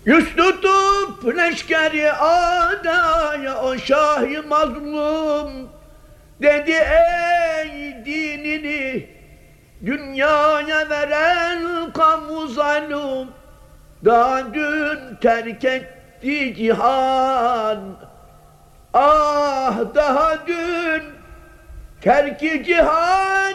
Yüz tutup leşkeri adaya o şah-ı mazlum dedi ey dinini dünyaya veren kamu zalim daha dün terk etti cihan. Ah daha dün terk-i cihan